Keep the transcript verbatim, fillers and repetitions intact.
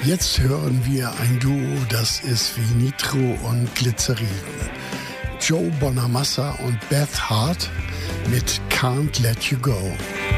Jetzt hören wir ein Duo, das ist wie Nitro und Glycerin. Joe Bonamassa und Beth Hart mit Can't Let You Go.